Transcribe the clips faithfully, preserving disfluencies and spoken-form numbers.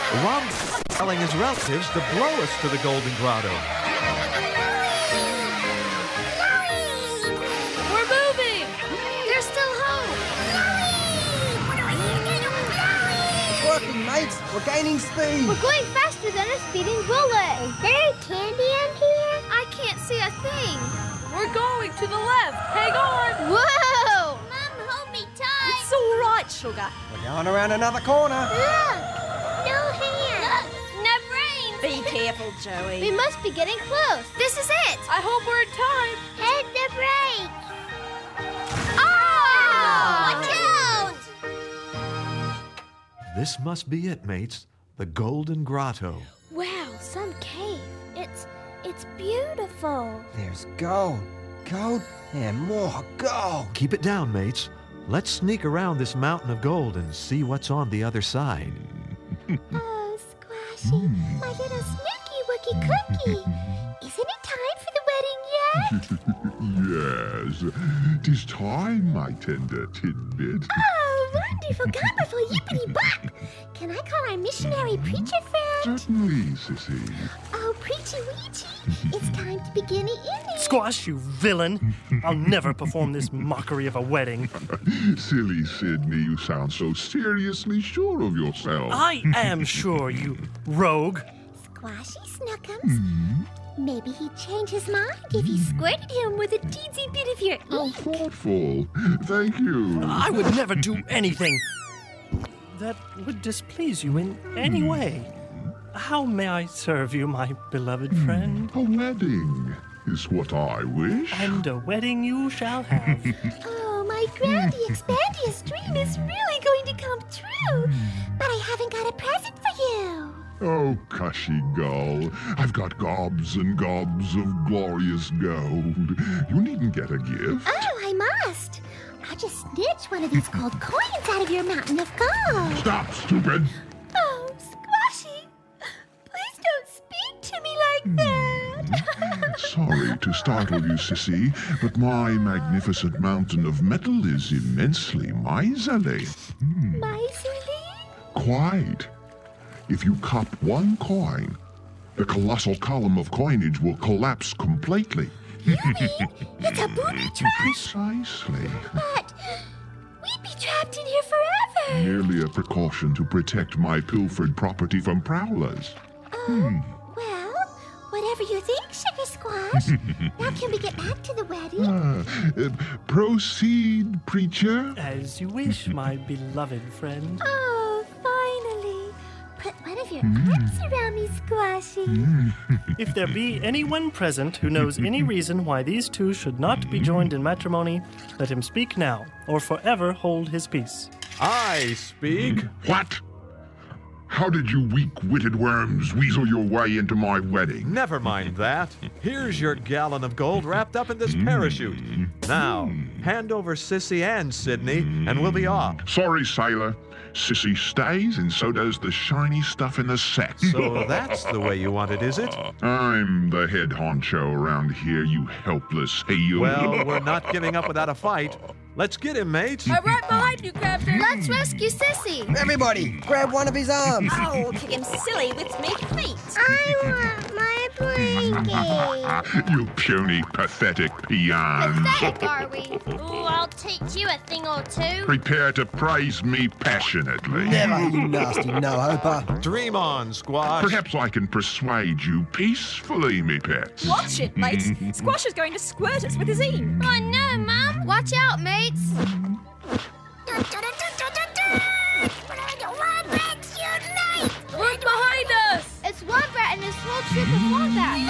The Wombat telling his relatives to blow us to the Golden Grotto. We're moving! There's still hope! It's working, mates. We're gaining speed. We're going faster than a speeding bullet. Is there candy in here? I can't see a thing. We're going to the left. Hang on! Whoa! Mum, hold me tight. It's all right, Sugar. We're going around another corner. Look! No hands. Look, no brains. Be careful, Joey. We must be getting close. This is it. I hope we're in time. Hit the brakes. Watch out! This must be it, mates. The Golden Grotto. Wow, some cave. It's it's beautiful. There's gold. Gold and more gold. Keep it down, mates. Let's sneak around this mountain of gold and see what's on the other side. Oh, Squashy, my little snooky wookie cookie. Isn't it time for the wedding yet? Yes, 'tis time, my tender tidbit. Oh, wonderful, colorful, yippity bop. Can I call our missionary preacher friend? Certainly, Sissy. Oh, preachy weechy, it's time to begin the inning. Squash, you villain! I'll never perform this mockery of a wedding. Silly Sydney, you sound so seriously sure of yourself. I am sure, you rogue. Squashy Snookums. Maybe he'd change his mind if you squirted him with a teensy bit of your How ink. thoughtful. Thank you. I would never do anything that would displease you in any way. How may I serve you, my beloved friend? A wedding is what I wish. And a wedding you shall have. Oh, my grandy expandious dream is really going to come true. But I haven't got a present for you. Oh, cushy gull, I've got gobs and gobs of glorious gold. You needn't get a gift. Oh, I must. I'll just snitch one of these gold coins out of your mountain of gold. Stop, stupid. Oh, Squashy, please don't speak to me like that. Sorry to startle you, Sissy, but my magnificent mountain of metal is immensely miserly. Miserly? Quite. If you cop one coin, the colossal column of coinage will collapse completely. You mean it's a booby trap? Precisely. But we'd be trapped in here forever. Merely a precaution to protect my pilfered property from prowlers. Oh, well, whatever you think, Sugar Squash. Now can we get back to the wedding? Uh, uh, proceed, preacher. As you wish, my beloved friend. Oh, finally. Put one of your arms around me, Squashy. If there be anyone present who knows any reason why these two should not be joined in matrimony, let him speak now, or forever hold his peace. I speak. What? How did you weak-witted worms weasel your way into my wedding? Never mind that. Here's your gallon of gold wrapped up in this parachute. Now, hand over Sissy and Sydney, and we'll be off. Sorry, sailor. Sissy stays, and so does the shiny stuff in the sack. So that's the way you want it, is it? I'm the head honcho around here, you helpless heel. Well, we're not giving up without a fight. Let's get him, mates. I'm right behind you, Captain. Let's rescue Sissy. Everybody, grab one of his arms. I'll kick him silly with me feet. I want my blanket. You puny, pathetic peons. Pathetic, are we? Ooh, I'll teach you a thing or two. Prepare to praise me passionately. Never, you nasty no-hoper. Dream on, Squash. Perhaps I can persuade you peacefully, me pets. Watch it, mates. Squash is going to squirt us with his ink. I know, Mum. Watch out, mates. Look behind us. It's Wombat and his whole troop of wombats.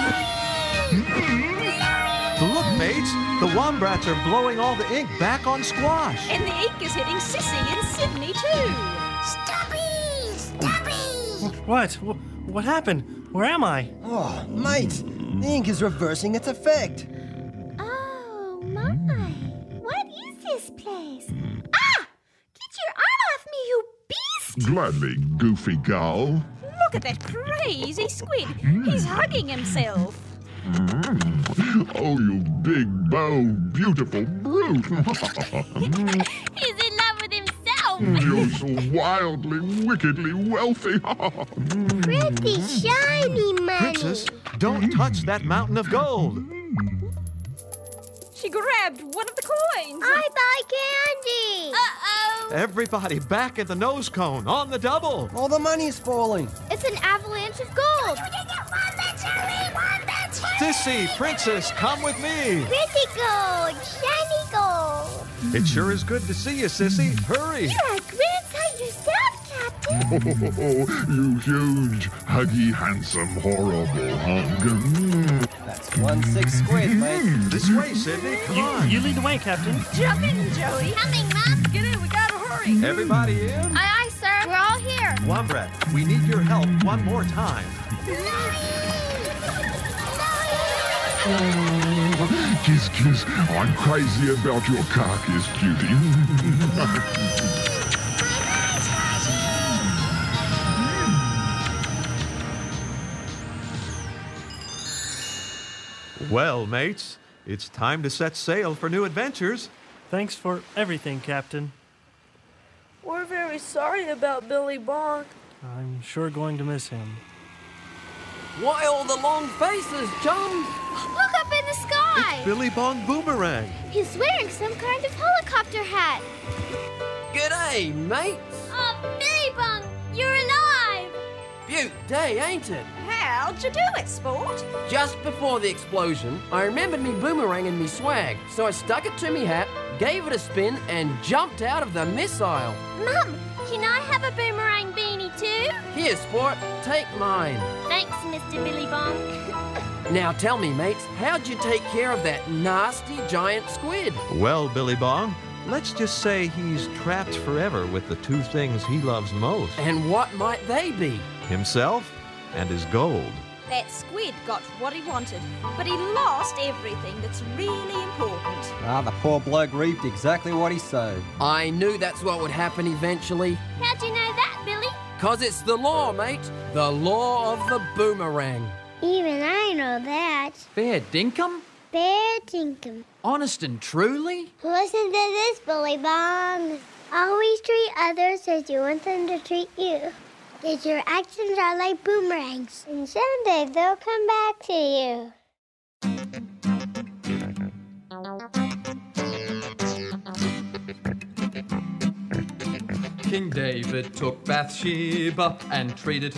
Look, mates. The Wombats are blowing all the ink back on Squash. And the ink is hitting Sissy and Sydney, too. Stubby! Stubby! What? Wh- What happened? Where am I? Oh, mate, the ink is reversing its effect. Oh, my. What is this place? Ah! Get your arm off me, you beast! Gladly, goofy gull. Look at that crazy squid. He's hugging himself. Oh, you big, bold, beautiful brute. He's in love with himself. You're so wildly, wickedly wealthy. Pretty shiny money. Princess, don't touch that mountain of gold. She grabbed one of the coins. I buy candy. Uh-oh. Everybody back at the nose cone on the double. All the money's falling. It's an avalanche of gold. Sissy, Princess, come with me. Pretty gold, shiny gold. It sure is good to see you, Sissy. Hurry. You're a grandson yourself, Captain. Oh, you huge, huggy, handsome, horrible hunk. Mm. That's one six squid, mate. This way, Sydney. Come You, on. you lead the way, Captain. Jump in, Joey. Coming, Mom. Get in, we gotta hurry. Everybody in? Aye, aye, sir. We're all here. Wombat, we need your help one more time. Kiss, kiss, I'm crazy about your carcass, cutie. Well, mates, it's time to set sail for new adventures. Thanks for everything, Captain. We're very sorry about Billy Bong. I'm sure going to miss him. Why all the long faces, chums? Look up in the sky. Billy Bong Boomerang. He's wearing some kind of helicopter hat. G'day, mates. Oh, Billy Bong, you're alive. Beaut day, ain't it? How'd you do it, sport? Just before the explosion, I remembered me boomerang and me swag, so I stuck it to me hat, gave it a spin, and jumped out of the missile. Mum, can I have a boomerang beanie too? Here, sport, take mine. Thanks, Mister Billy Bong. Now tell me, mates, how'd you take care of that nasty giant squid? Well, Billy Bong, let's just say he's trapped forever with the two things he loves most. And what might they be? Himself and his gold. That squid got what he wanted, but he lost everything that's really important. Ah, the poor bloke reaped exactly what he sowed. I knew that's what would happen eventually. How'd you know that, Billy? Cause it's the law, mate. The law of the boomerang. Even I know that. Fair dinkum? Bear Tinkum. Honest and truly? Listen to this, Billy Bong. Always treat others as you want them to treat you. Because your actions are like boomerangs, and someday they'll come back to you. King David took Bathsheba and treated her